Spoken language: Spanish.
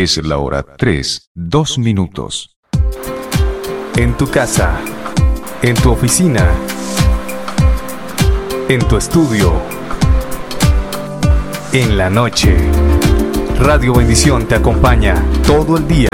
Es la hora 3:02. En tu casa, en tu oficina, en tu estudio, en la noche. Radio Bendición te acompaña todo el día